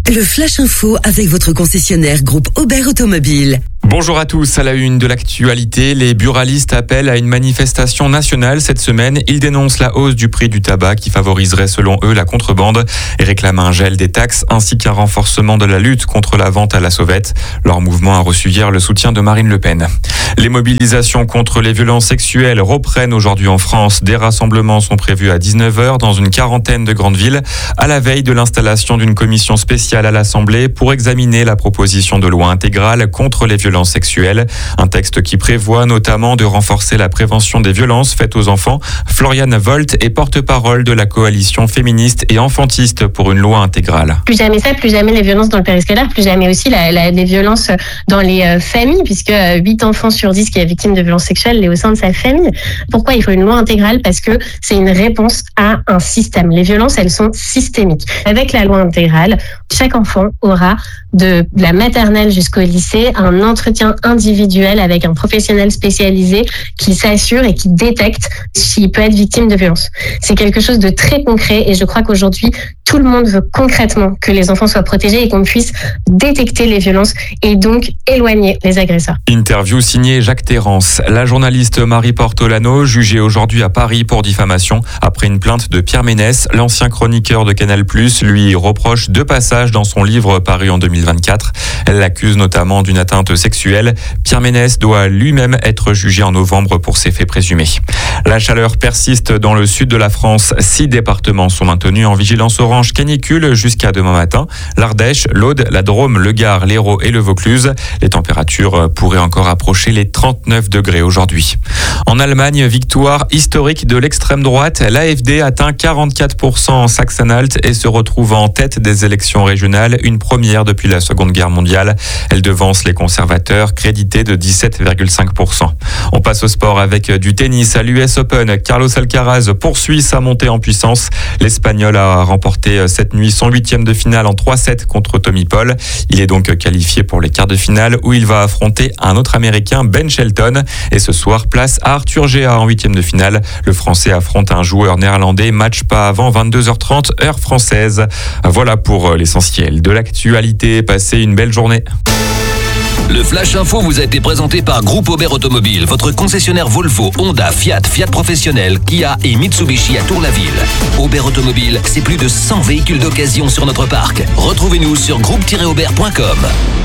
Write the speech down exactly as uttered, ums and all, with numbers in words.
Le Flash Info avec votre concessionnaire groupe Aubert Automobile. Bonjour à tous, à la une de l'actualité, les buralistes appellent à une manifestation nationale cette semaine. Ils dénoncent la hausse du prix du tabac qui favoriserait selon eux la contrebande et réclament un gel des taxes ainsi qu'un renforcement de la lutte contre la vente à la sauvette. Leur mouvement a reçu hier le soutien de Marine Le Pen. Les mobilisations contre les violences sexuelles reprennent aujourd'hui en France. Des rassemblements sont prévus à dix-neuf heures dans une quarantaine de grandes villes à la veille de l'installation d'une commission spéciale à l'Assemblée pour examiner la proposition de loi intégrale contre les violences sexuelles. Un texte qui prévoit notamment de renforcer la prévention des violences faites aux enfants. Floriane Volt est porte-parole de la coalition féministe et enfantiste pour une loi intégrale. Plus jamais ça, plus jamais les violences dans le périscolaire, plus jamais aussi la, la, les violences dans les euh, familles, puisque euh, huit enfants sur dix qui est victime de violences sexuelles est au sein de sa famille. Pourquoi il faut une loi intégrale? Parce que c'est une réponse à un système. Les violences, elles sont systémiques. Avec la loi intégrale, chaque enfant aura de la maternelle jusqu'au lycée un entretien individuel avec un professionnel spécialisé qui s'assure et qui détecte s'il peut être victime de violence. C'est quelque chose de très concret et je crois qu'aujourd'hui, tout le monde veut concrètement que les enfants soient protégés et qu'on puisse détecter les violences et donc éloigner les agresseurs. Interview signée Jacques Terrance. La journaliste Marie Portolano, jugée aujourd'hui à Paris pour diffamation après une plainte de Pierre Ménès. L'ancien chroniqueur de Canal plus, lui reproche deux passages dans son livre paru en deux mille vingt-quatre. Elle l'accuse notamment d'une atteinte sexuelle. Pierre Ménès doit lui-même être jugé en novembre pour ces faits présumés. La chaleur persiste dans le sud de la France. Six départements sont maintenus en vigilance orange canicule jusqu'à demain matin. L'Ardèche, l'Aude, la Drôme, le Gard, l'Hérault et le Vaucluse. Les températures pourraient encore approcher les trente-neuf degrés aujourd'hui. En Allemagne, victoire historique de l'extrême droite. L'A F D atteint quarante-quatre pour cent en Saxe-Anhalt et se retrouve en tête des élections régionales, une première depuis la Seconde Guerre mondiale. Elle devance les conservateurs, crédités de dix-sept virgule cinq pour cent. On passe au sport avec du tennis à l'U S Open. Carlos Alcaraz poursuit sa montée en puissance. L'Espagnol a remporté cette nuit son huitième de finale en trois sept contre Tommy Paul. Il est donc qualifié pour les quarts de finale où il va affronter un autre Américain, Ben Shelton. Et ce soir, place à Arthur Géa en huitième de finale. Le Français affronte un joueur néerlandais. Match pas avant vingt-deux heures trente, heure française. Voilà pour l'essentiel de l'actualité. Passez une belle journée. Le Flash Info vous a été présenté par Groupe Aubert Automobile, votre concessionnaire Volvo, Honda, Fiat, Fiat Professionnel, Kia et Mitsubishi à Tour-la-Ville. Aubert Automobile, c'est plus de cent véhicules d'occasion sur notre parc. Retrouvez-nous sur groupe tiret aubert point com.